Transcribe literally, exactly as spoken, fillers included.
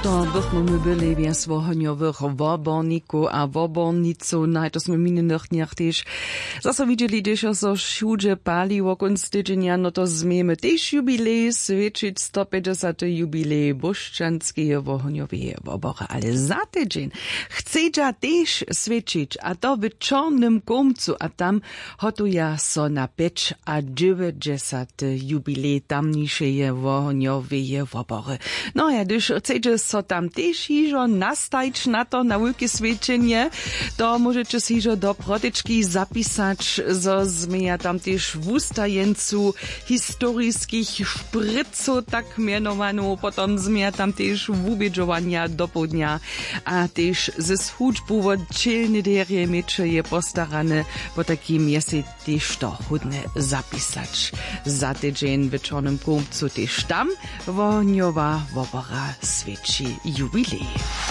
To bychmy byli w swohoniowych woborniku a wobornicu, no to sme minionych dniach też zase widzieli, że so wszędzie pali wokół tydzienia, no to zmiemy też jubilej, świecić sto pięćdziesiąty jubilej Buszczanskiego wohoniowej wobory, ale za tydzień chcecie też świecić, a to w czarnym komcu, a tam hotuje so na pięć a dziewięćdziesiąty jubilej tamniejszej wohoniowej wobory. No ja, gdyż chcecie so tam też hižo nastajć na to, na wielkie świeczenie, to możecie si hižo do protyczki zapisać, zo zmienia tam też w ustajencu historyjskich szpryców, tak mianowano, potom zmienia tam też wubiedżowania do południa, a też ze służbą od cielny derie miecze je postarane, po takim jest też to chudne zapisać. Za tydzień w czarnym komcu też tam wohniowa wobora świeci jubilej.